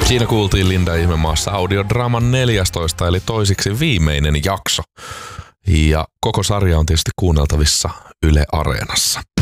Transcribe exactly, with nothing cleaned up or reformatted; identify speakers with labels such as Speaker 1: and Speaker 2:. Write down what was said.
Speaker 1: Siinä kuultiin Linda Ihmemaassa audiodraaman neljästoista eli toisiksi viimeinen jakso. Ja koko sarja on tietysti kuunneltavissa Yle Areenassa.